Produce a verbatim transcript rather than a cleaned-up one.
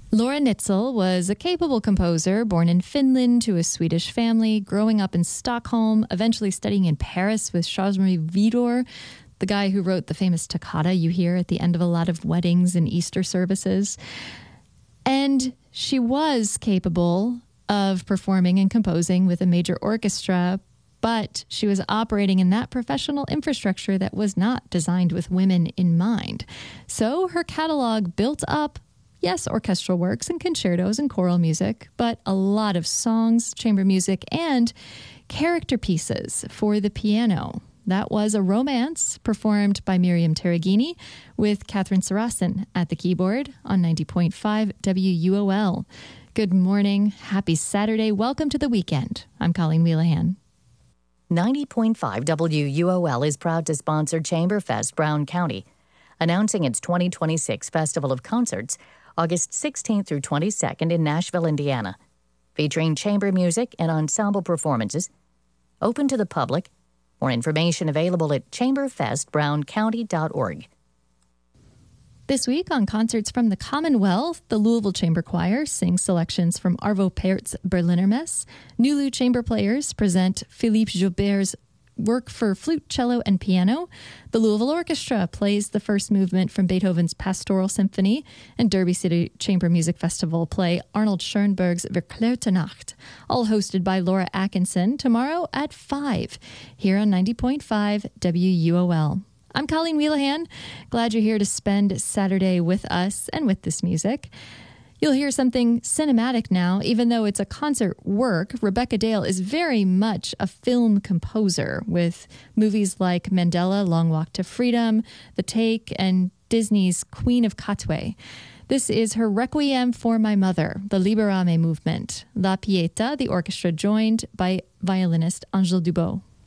Laura Nitzel was a capable composer born in Finland to a Swedish family, growing up in Stockholm, eventually studying in Paris with Charles-Marie Widor, the guy who wrote the famous toccata you hear at the end of a lot of weddings and Easter services. And she was capable of performing and composing with a major orchestra, but she was operating in that professional infrastructure that was not designed with women in mind. So her catalog built up, yes, orchestral works and concertos and choral music, but a lot of songs, chamber music, and character pieces for the piano. That was A Romance, performed by Miriam Terragini with Catherine Sarasin at the keyboard on ninety point five W U O L. Good morning. Happy Saturday. Welcome to the weekend. I'm Colleen Wheelahan. ninety point five W U O L is proud to sponsor Chamberfest Brown County, announcing its twenty twenty-six Festival of Concerts, August sixteenth through twenty-second in Nashville, Indiana, featuring chamber music and ensemble performances, open to the public. More information available at chamberfest brown county dot org. This week on Concerts from the Commonwealth, the Louisville Chamber Choir sings selections from Arvo Pärt's Berliner Mess. Nulu Chamber Players present Philippe Joubert's work for flute, cello, and piano. The Louisville Orchestra plays the first movement from Beethoven's Pastoral Symphony, and Derby City Chamber Music Festival play Arnold Schoenberg's Verklärte Nacht, all hosted by Laura Atkinson tomorrow at five, here on ninety point five W U O L. I'm Colleen Wheelahan. Glad you're here to spend Saturday with us and with this music. You'll hear something cinematic now, even though it's a concert work. Rebecca Dale is very much a film composer with movies like Mandela, Long Walk to Freedom, The Take, and Disney's Queen of Katwe. This is her Requiem for My Mother, the Liberame movement. La Pieta, the orchestra joined by violinist Angèle Dubot.